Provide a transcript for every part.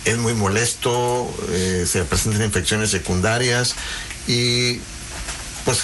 es muy molesto, se presentan infecciones secundarias y pues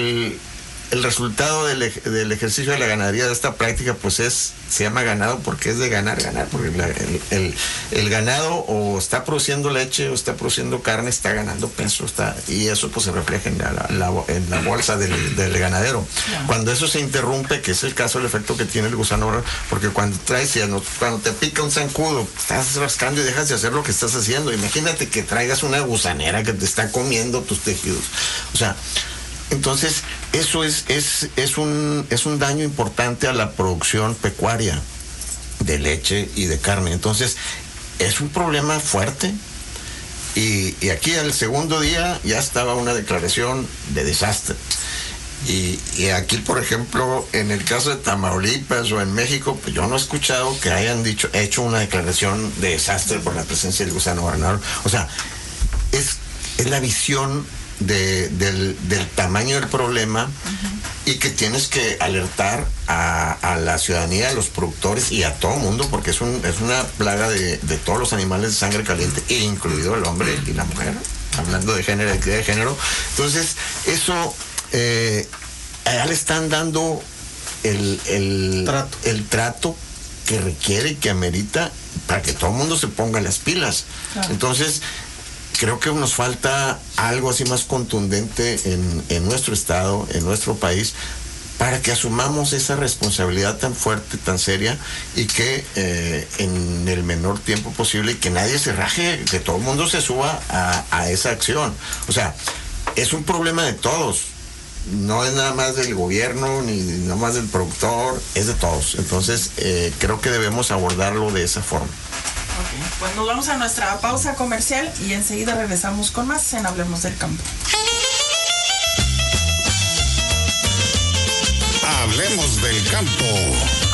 el resultado del ejercicio de la ganadería de esta práctica pues se llama ganado porque es de ganar, porque el ganado o está produciendo leche o está produciendo carne, está ganando peso, y eso pues se refleja en la bolsa del ganadero. Yeah. Cuando eso se interrumpe, que es el caso del efecto que tiene el gusano, porque cuando te pica un zancudo, estás rascando y dejas de hacer lo que estás haciendo. Imagínate que traigas una gusanera que te está comiendo tus tejidos. O sea, entonces, eso es un daño importante a la producción pecuaria de leche y de carne. Entonces, es un problema fuerte. Y aquí al segundo día ya estaba una declaración de desastre. Y aquí, por ejemplo, en el caso de Tamaulipas o en México, pues yo no he escuchado que hayan hecho una declaración de desastre por la presencia del gusano granador. O sea, es la visión del tamaño del problema. Uh-huh. Y que tienes que alertar a la ciudadanía, a los productores y a todo el mundo, porque es una plaga de todos los animales de sangre caliente, incluido el hombre y la mujer, hablando de género. Entonces, eso allá le están dando el trato que requiere y que amerita para que todo el mundo se ponga las pilas. Claro. Entonces, creo que nos falta algo así más contundente en nuestro estado, en nuestro país, para que asumamos esa responsabilidad tan fuerte, tan seria, y que en el menor tiempo posible, y que nadie se raje, que todo el mundo se suba a esa acción. O sea, es un problema de todos. No es nada más del gobierno, ni nada más del productor, es de todos. Entonces, creo que debemos abordarlo de esa forma. Okay. Pues nos vamos a nuestra pausa comercial y enseguida regresamos con más en Hablemos del Campo. Hablemos del Campo.